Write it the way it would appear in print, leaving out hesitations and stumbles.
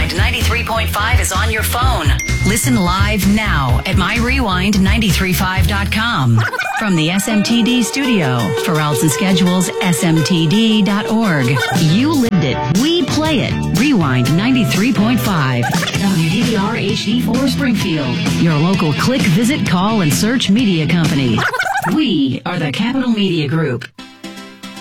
Rewind 93.5 is on your phone. Listen live now at myrewind935.com. From the SMTD studio, for routes and schedules, smtd.org. You lived it. We play it. Rewind 93.5. WDR HD4 Springfield. Your local click, visit, call, and search media company. We are the Capital Media Group.